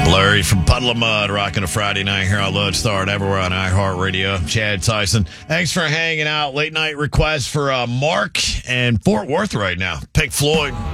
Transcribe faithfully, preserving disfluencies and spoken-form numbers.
Blurry from Puddle of Mud, rocking a Friday night here on Lodestar and everywhere on iHeartRadio. Chad Tyson, thanks for hanging out. Late night request for uh, Mark and Fort Worth right now. Pink Floyd.